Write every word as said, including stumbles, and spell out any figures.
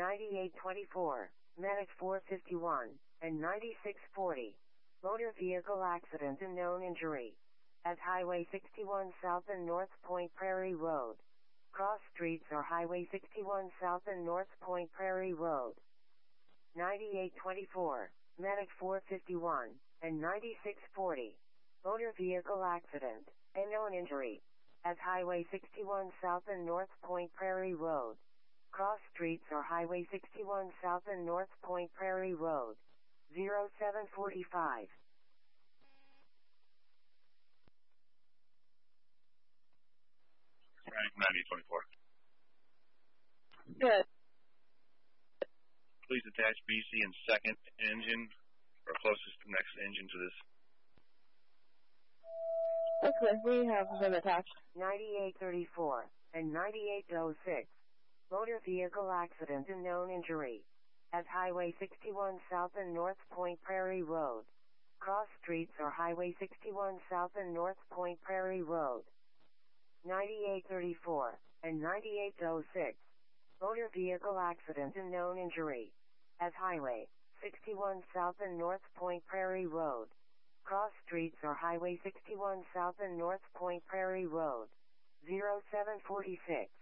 ninety-eight twenty-four, Medic four fifty-one, and ninety-six forty. Motor vehicle accident and known injury. At Highway sixty-one South and North Point Prairie Road. Cross streets are Highway sixty-one South and North Point Prairie Road. ninety-eight twenty-four, Medic four fifty-one, and ninety-six forty. Motor vehicle accident, and known injury. At Highway sixty-one South and North Point Prairie Road. Cross streets are Highway sixty-one South and North Point Prairie Road. zero seven forty-five. ninety twenty-four. Good. Please attach B C and second engine, or closest next engine to this. Okay, we have them attached. ninety-eight thirty-four, and ninety-eight oh six. Motor vehicle accident and known injury. At Highway sixty-one South and North Point Prairie Road. Cross streets are Highway sixty-one South and North Point Prairie Road. ninety-eight thirty-four, and ninety-eight oh six. Motor vehicle accident and known injury. At Highway sixty-one South and North Point Prairie Road. Cross streets are Highway sixty-one South and North Point Prairie Road. zero seven forty-six.